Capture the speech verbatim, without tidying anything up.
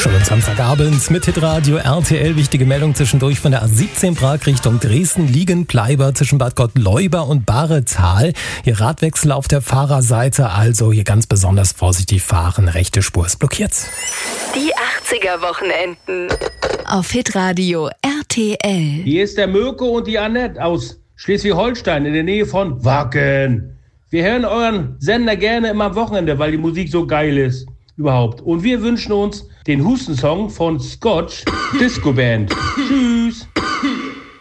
Schönen Samstagabend mit Hitradio R T L. Wichtige Meldung zwischendurch von der A siebzehn Prag Richtung Dresden. Liegen-Bleiber zwischen Bad Gottleuba und Bahretal. Hier Radwechsel auf der Fahrerseite, also hier ganz besonders vorsichtig fahren. Rechte Spur ist blockiert. Die achtziger-Wochenenden auf Hitradio R T L. Hier ist der Mirko und die Annette aus Schleswig-Holstein in der Nähe von Wacken. Wir hören euren Sender gerne immer am Wochenende, weil die Musik so geil ist. Überhaupt. Und wir wünschen uns den Hustensong von Scotch Disco Band. Tschüss.